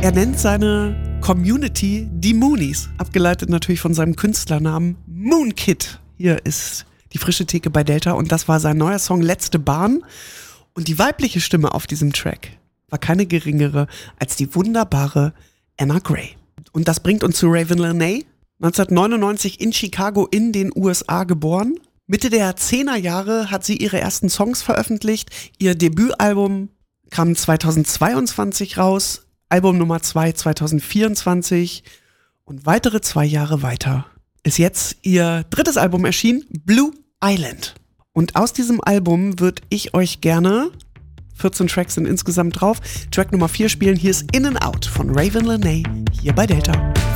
Er nennt seine Community die Moonies, abgeleitet natürlich von seinem Künstlernamen Moonkid. Hier ist die frische Theke bei Delta und das war sein neuer Song Letzte Bahn. Und die weibliche Stimme auf diesem Track war keine geringere als die wunderbare Anna Gray. Und das bringt uns zu Raven Lenae, 1999 in Chicago in den USA geboren. Mitte der 10er Jahre hat sie ihre ersten Songs veröffentlicht. Ihr Debütalbum kam 2022 raus, Album Nummer 2 2024 und weitere 2 Jahre weiter ist jetzt ihr drittes Album erschienen, Blue Island. Und aus diesem Album würde ich euch gerne, 14 Tracks sind insgesamt drauf, Track Nummer 4 spielen. Hier ist In and Out von Raven Lenae, hier bei Delta.